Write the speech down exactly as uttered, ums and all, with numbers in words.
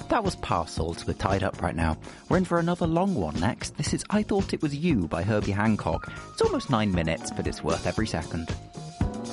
That was Parcels with Tied Up Right Now. We're in for another long one next. This is I Thought It Was You by Herbie Hancock. It's almost nine minutes, but it's worth every second.